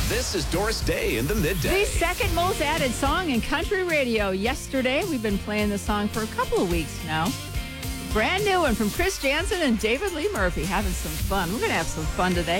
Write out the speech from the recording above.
This is Doris Day in the Midday. The second most added song in country radio. Yesterday, we've been playing the song for a couple of weeks now. Brand new one from Chris Janson and David Lee Murphy. Having some fun. We're going to have some fun today.